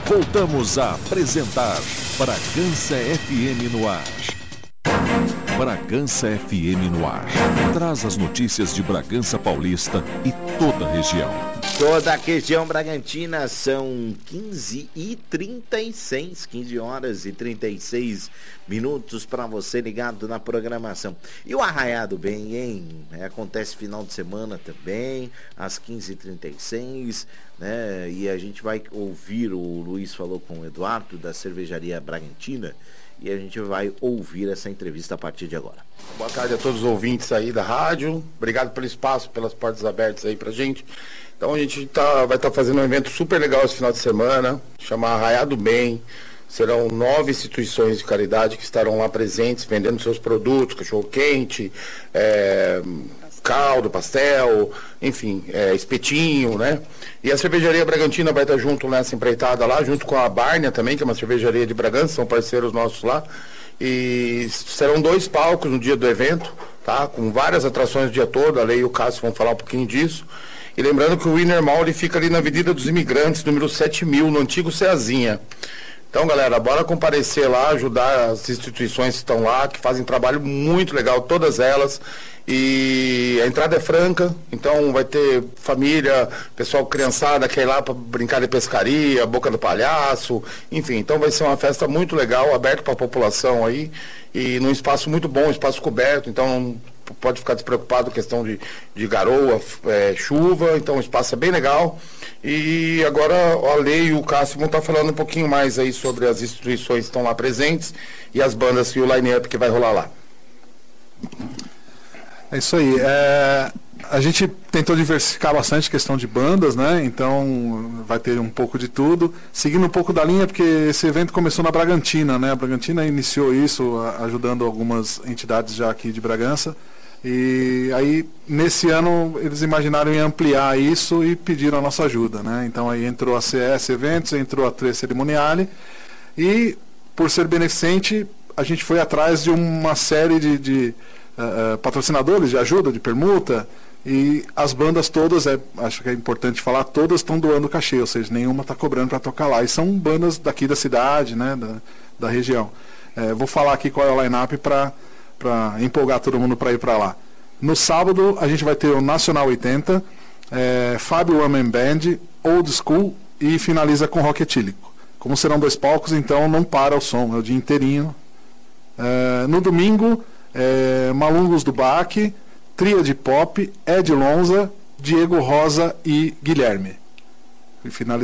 Voltamos a apresentar Bragança FM no ar. Bragança FM no ar. Traz as notícias de Bragança Paulista e toda a região. Toda a região bragantina. São 15h36, 15 horas e 36 minutos para você ligado na programação. E o Arraiado Bem, hein? Acontece final de semana também, às 15h36, né? E a gente vai ouvir, o Luiz falou com o Eduardo da Cervejaria Bragantina, e a gente vai ouvir essa entrevista a partir de agora. Boa tarde a todos os ouvintes aí da rádio. Obrigado pelo espaço, pelas portas abertas aí pra gente. Então a gente vai estar fazendo um evento super legal esse final de semana, chamar Arraiado Bem. Serão 9 instituições de caridade que estarão lá presentes, vendendo seus produtos, cachorro-quente, caldo, pastel, enfim, espetinho, né? E a Cervejaria Bragantina vai estar junto nessa empreitada lá, junto com a Bárnia também, que é uma cervejaria de Bragança, são parceiros nossos lá. E serão 2 palcos no dia do evento, tá? Com várias atrações o dia todo, a Lei e o Cássio vão falar um pouquinho disso. E lembrando que o Winner Mall ele fica ali na Avenida dos Imigrantes, número 7000, no antigo Ceazinha. Então, galera, bora comparecer lá, ajudar as instituições que estão lá, que fazem trabalho muito legal, todas elas. E a entrada é franca, então vai ter família, pessoal criançada que ir lá para brincar de pescaria, Boca do Palhaço, enfim. Então vai ser uma festa muito legal, aberta para a população aí, e num espaço muito bom, espaço coberto, então pode ficar despreocupado com questão de garoa, chuva, então o espaço é bem legal. E agora a Lei e o Cássio vão estar falando um pouquinho mais aí sobre as instituições que estão lá presentes e as bandas e o line-up que vai rolar lá. É isso aí. A gente tentou diversificar bastante a questão de bandas, né? Então vai ter um pouco de tudo. Seguindo um pouco da linha, porque esse evento começou na Bragantina, né? A Bragantina iniciou isso, ajudando algumas entidades já aqui de Bragança. E aí, nesse ano, eles imaginaram em ampliar isso e pediram a nossa ajuda, né? Então aí entrou a CS Eventos, entrou a Tre Cerimoniale. E, por ser beneficente, a gente foi atrás de uma série de patrocinadores de ajuda, de permuta, e as bandas todas, acho que é importante falar, todas estão doando cachê, ou seja, nenhuma está cobrando para tocar lá, e são bandas daqui da cidade, né, da região. Vou falar aqui qual é o line-up para empolgar todo mundo para ir para lá. No sábado a gente vai ter o Nacional 80, Fábio One Man Band, Old School, e finaliza com Rock Etílico. Como serão 2 palcos, então não para o som, é o dia inteirinho. No domingo, Malungos do Baque, Tríade Pop, Ed Lonza, Diego Rosa e Guilherme. E finaliza